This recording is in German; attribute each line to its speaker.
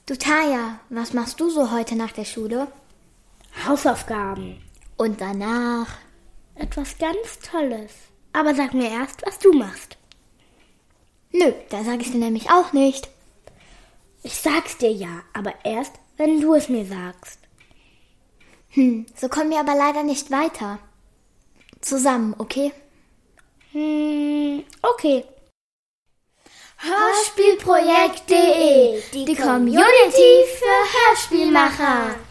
Speaker 1: Du Taya, was machst du so heute nach der Schule?
Speaker 2: Hausaufgaben.
Speaker 1: Und danach?
Speaker 2: Etwas ganz Tolles. Aber sag mir erst, was du machst.
Speaker 1: Nö, da sag ich dir nämlich auch nicht.
Speaker 2: Ich sag's dir ja, aber erst, wenn du es mir sagst.
Speaker 1: So kommen wir aber leider nicht weiter. Zusammen, okay?
Speaker 2: Okay.
Speaker 1: Hörspielprojekt.de, die Community für Hörspielmacher.